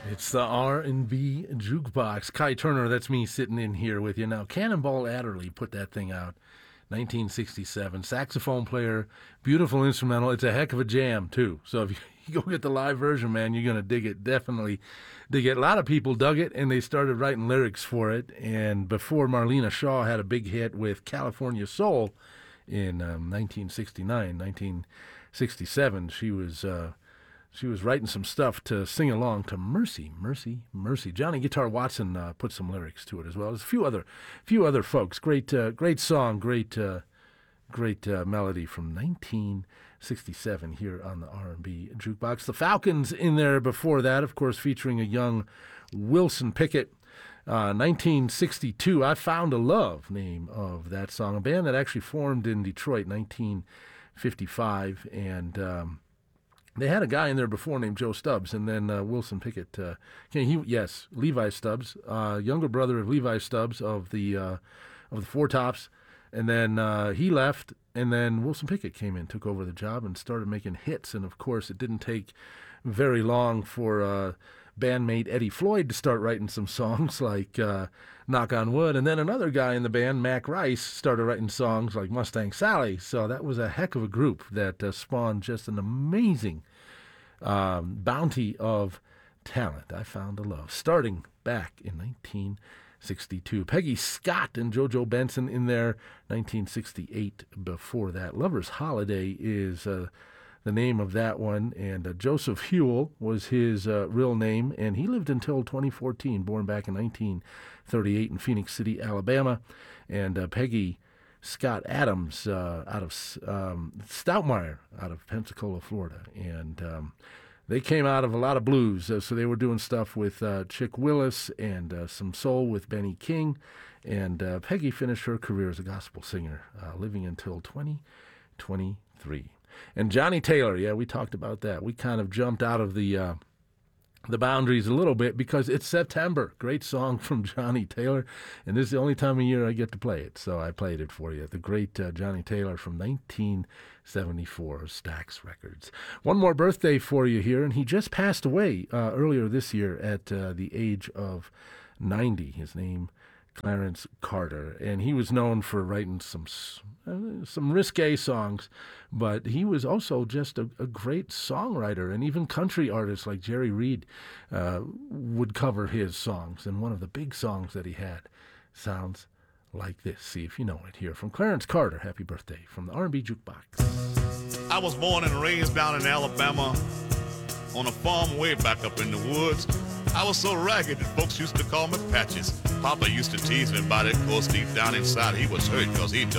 It's the R&B Jukebox. Kai Turner, that's me sitting in here with you. Now, Cannonball Adderley put that thing out, 1967. Saxophone player, beautiful instrumental. It's a heck of a jam, too. So if you go get the live version, man, you're going to dig it. Definitely dig it. A lot of people dug it, and they started writing lyrics for it. And before Marlena Shaw had a big hit with California Soul in 1967, she was writing some stuff to sing along to Mercy, Mercy, Mercy. Johnny Guitar Watson put some lyrics to it as well. There's a few other folks. Great song, great melody from 1967 here on the R&B Jukebox. The Falcons in there before that, of course, featuring a young Wilson Pickett. 1962, I Found a Love, name of that song. A band that actually formed in Detroit, 1955, and they had a guy in there before named Joe Stubbs, and then Wilson Pickett. Levi Stubbs, younger brother of Levi Stubbs of the Four Tops, and then he left, and then Wilson Pickett came in, took over the job, and started making hits. And of course, it didn't take very long for bandmate Eddie Floyd to start writing some songs like Knock on Wood, and then another guy in the band, Mac Rice, started writing songs like Mustang Sally. So that was a heck of a group that spawned just an amazing bounty of talent. I Found a Love, starting back in 1962. Peggy Scott and JoJo Benson in there, 1968 before that. Lover's Holiday is the name of that one, and Joseph Hewell was his real name, and he lived until 2014, born back in 1938 in Phoenix City, Alabama. And Peggy Scott Adams out of Stoutmire, out of Pensacola, Florida. And they came out of a lot of blues, so they were doing stuff with Chick Willis and some soul with Benny King. And Peggy finished her career as a gospel singer, living until 2023. And Johnny Taylor, yeah, we talked about that. We kind of jumped out of the boundaries a little bit because it's September. Great song from Johnny Taylor, and this is the only time of year I get to play it, so I played it for you. The great Johnny Taylor from 1974, Stax Records. One more birthday for you here, and he just passed away earlier this year at the age of 90. His name, Clarence Carter, and he was known for writing some risque songs, but he was also just a great songwriter, and even country artists like Jerry Reed would cover his songs, and one of the big songs that he had sounds like this. See if you know it here from Clarence Carter. Happy birthday from the R&B Jukebox. I was born and raised down in Alabama on a farm way back up in the woods. I was so ragged that folks used to call me Patches. Papa used to tease me about it, 'cause deep down inside he was hurt 'cause he done